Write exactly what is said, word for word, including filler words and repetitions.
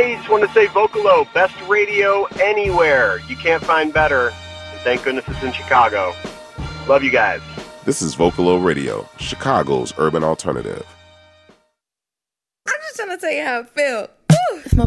Hey, just want to say Vocalo, best radio anywhere. You can't find better. And thank goodness it's in Chicago. Love you guys. This is Vocalo Radio, Chicago's urban alternative. I'm just trying to tell you how it felt.